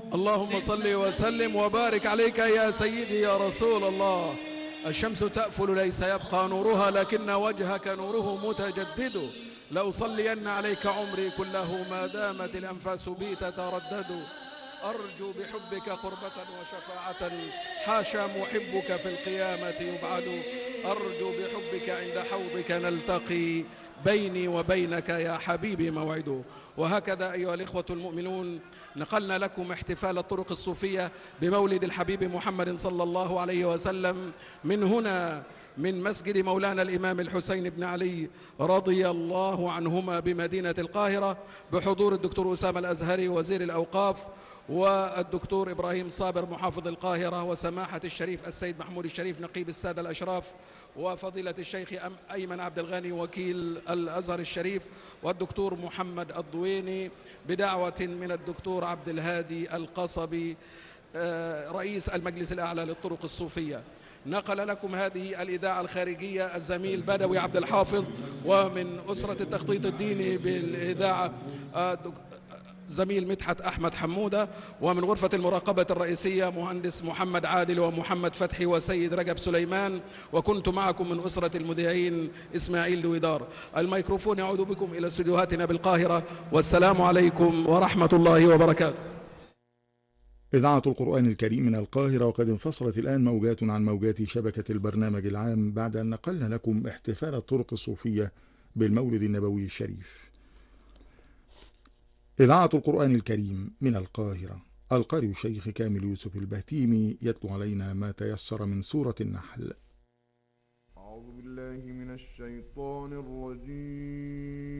اللهم صل وسلم وبارك عليك يا سيدي يا رسول الله. الشمس تأفل ليس يبقى نورها، لكن وجهك نوره متجدد. لأصلين عليك عمري كله ما دامت الأنفاس بي تتردد. أرجو بحبك قربة وشفاعة، حاشا محبك في القيامة يبعد. أرجو بحبك عند حوضك نلتقي، بيني وبينك يا حبيبي موعد. وهكذا أيها الإخوة المؤمنون، نقلنا لكم احتفال الطرق الصوفية بمولد الحبيب محمد صلى الله عليه وسلم من هنا، من مسجد مولانا الإمام الحسين بن علي رضي الله عنهما بمدينة القاهرة، بحضور الدكتور أسامة الأزهري وزير الأوقاف، والدكتور إبراهيم صابر محافظ القاهرة، وسماحة الشريف السيد محمود الشريف نقيب السادة الأشراف، وفضيلة الشيخ أيمن عبد الغني وكيل الأزهر الشريف، والدكتور محمد الضويني، بدعوة من الدكتور عبد الهادي القصبي رئيس المجلس الأعلى للطرق الصوفية. نقل لكم هذه الإذاعة الخارجية الزميل بدوي عبد الحافظ، ومن أسرة التخطيط الديني بالإذاعة زميل مدحت أحمد حمودة، ومن غرفة المراقبة الرئيسية مهندس محمد عادل ومحمد فتحي وسيد رجب سليمان، وكنت معكم من أسرة المذيعين إسماعيل دويدار. الميكروفون يعود بكم إلى استديوهاتنا بالقاهرة، والسلام عليكم ورحمة الله وبركاته. إذاعة القرآن الكريم من القاهرة، وقد انفصلت الآن موجات عن موجات شبكة البرنامج العام بعد أن نقلنا لكم احتفال الطرق الصوفية بالمولد النبوي الشريف. إذاعة القرآن الكريم من القاهرة، القارئ الشيخ كامل يوسف البهتيمي يتلو علينا ما تيسر من سورة النحل. أعوذ بالله من الشيطان الرجيم.